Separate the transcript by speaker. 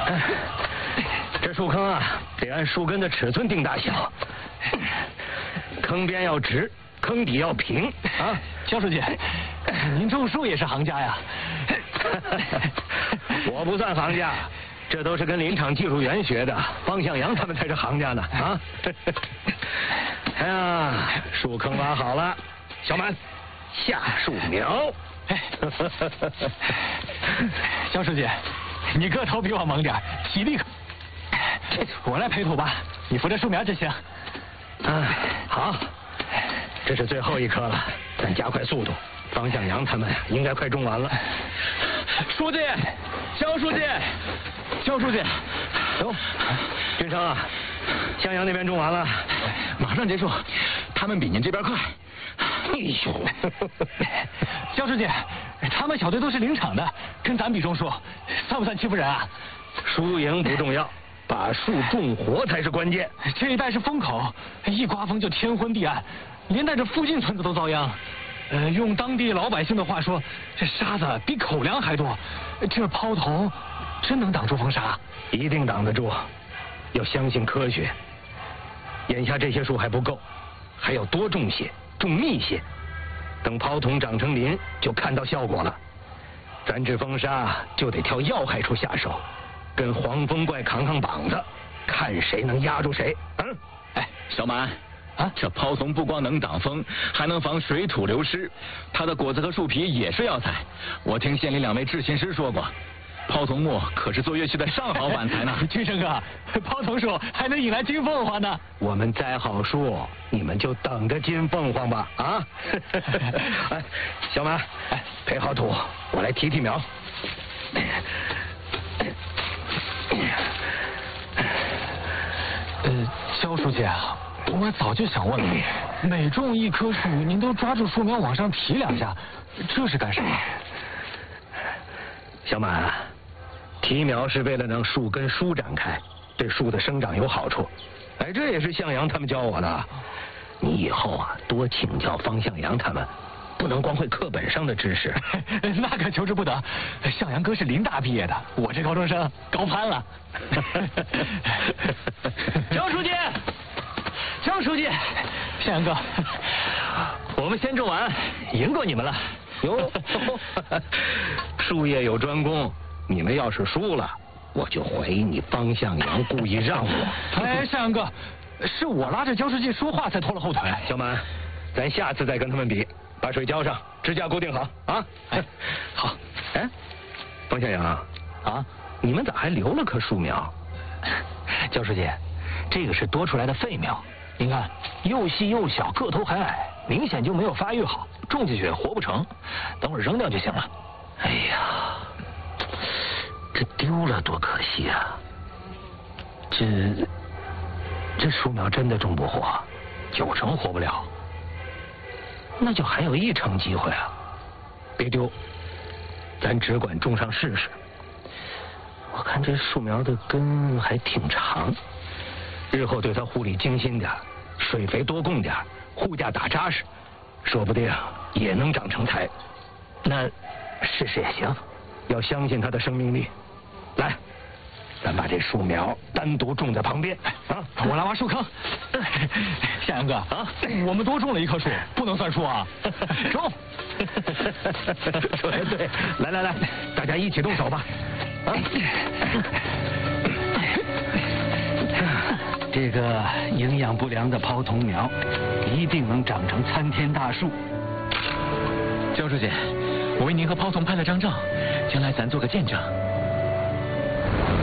Speaker 1: 这树坑啊，得按树根的尺寸定大小，坑边要直，坑底要平啊。
Speaker 2: 肖书记，您种树也是行家呀？
Speaker 1: 我不算行家，这都是跟林场技术员学的，方向阳他们才是行家呢啊！哎呀，树坑挖好了，小满下树苗。
Speaker 2: 肖书记，你个头比我猛点，体力可，我来陪土吧，你扶着树苗就行。
Speaker 1: 好，这是最后一棵了，咱加快速度。方向阳他们应该快种完了。
Speaker 2: 书记，肖书记，肖书记，
Speaker 1: 走，军生啊，向阳那边种完了，
Speaker 2: 马上结束，他们比您这边快。
Speaker 1: 哎呦，
Speaker 2: 肖书记，他们小队都是林场的，跟咱比种树，算不算欺负人啊？
Speaker 1: 输赢不重要，把树种活才是关键。
Speaker 2: 这一带是风口，一刮风就天昏地暗，连带着附近村子都遭殃。用当地老百姓的话说，这沙子比口粮还多，这抛头真能挡住风沙？
Speaker 1: 一定挡得住，要相信科学。眼下这些树还不够，还要多种些，种密些。等抛筒长成林，就看到效果了。咱治风沙就得挑要害处下手，跟黄风怪扛扛膀子，看谁能压住谁。
Speaker 3: 哎，小满。这抛丛不光能挡风，还能防水土流失。它的果子和树皮也是药材。我听县里2位制琴师说过，抛丛木可是做乐器的上好板材呢。
Speaker 2: 军生哥，抛丛树还能引来金凤凰呢。
Speaker 1: 我们栽好树，你们就等着金凤凰吧啊！哎，小满，培好土，我来提苗。
Speaker 2: 肖书记啊，我早就想问了，每种一棵树，您都抓住树苗往上提2下，这是干什么？
Speaker 1: 小满，提苗是为了让树根舒展开，对树的生长有好处。哎，这也是向阳他们教我的。你以后啊，多请教方向阳他们，不能光会课本上的知识。
Speaker 2: 那可求之不得。向阳哥是林大毕业的，我这高中生高攀了。
Speaker 1: 张书记，张书记，
Speaker 2: 向阳哥，
Speaker 1: 我们先种完，赢过你们了。哟，术业有专攻，你们要是输了，我就怀疑你方向阳故意让我。
Speaker 2: 哎，向阳哥，是我拉着焦书记说话才拖了后腿。
Speaker 1: 小满，咱下次再跟他们比，把水浇上，支架固定好啊。
Speaker 2: 好。
Speaker 1: 哎，方向阳啊，你们咋还留了棵树苗？
Speaker 2: 焦书记，这个是多出来的废苗，您看又细又小，个头还矮，明显就没有发育好，种进去也活不成，等会儿扔掉就行了。
Speaker 1: 哎呀，这丢了多可惜啊！这树苗真的种不活
Speaker 2: ，9成活不了，
Speaker 1: 那就还有1成机会啊！别丢，咱只管种上试试。我看这树苗的根还挺长，日后对它护理精心点，水肥多供点，护架打扎实，说不定也能长成材。那试试也行，要相信它的生命力。来，咱把这树苗单独种在旁边啊！
Speaker 2: 我来挖树坑。向阳哥啊，我们多种了1棵树，不能算数啊！种。
Speaker 1: 说得对，来，大家一起动手吧！啊！
Speaker 4: 这个营养不良的抛丛苗，一定能长成参天大树。
Speaker 3: 焦书记，我为您和抛丛拍了张照，将来咱做个见证。